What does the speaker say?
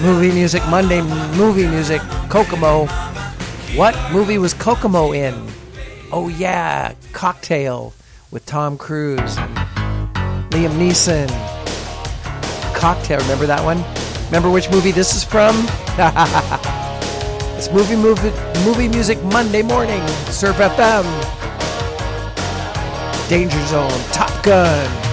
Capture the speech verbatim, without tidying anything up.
Movie music, Monday movie music, Kokomo. What movie was Kokomo in? Oh yeah, Cocktail with Tom Cruise and Liam Neeson. Cocktail, remember that one? Remember which movie this is from? It's movie, movie, movie music Monday morning, Surf F M. Danger Zone, Top Gun.